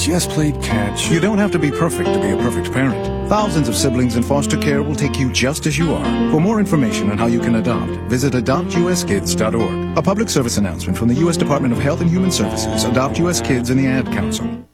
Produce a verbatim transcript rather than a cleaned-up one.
Just played catch. You don't have to be perfect to be a perfect parent. Thousands of siblings in foster care will take you just as you are. For more information on how you can adopt, visit adopt u s kids dot org. A public service announcement from the U S Department of Health and Human Services, Adopt U S Kids, and the Ad Council.